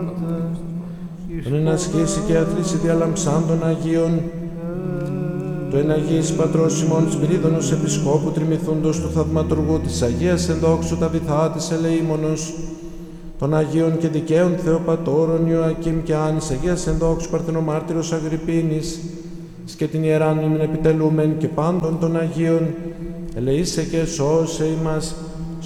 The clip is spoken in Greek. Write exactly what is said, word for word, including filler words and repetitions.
τον ενασχέσει και αθλήσει διαλαμψάν των Αγίων, το εναγής Πατρός ημών Σπυρίδωνος Επισκόπου Τριμηθούντος του Θαυματουργού της Αγίας Ενδόξου τα βυθά της ελεήμονος, των Αγίων και δικαίων Θεοπατώρων Ιωακήμ και Άνης Αγίας Ενδόξου Παρθενομάρτυρος Αγρυπίνης, και την Ιεράν ημιν επιτελούμεν και πάντων των Αγίων, ελεήσε και σώσε ημάς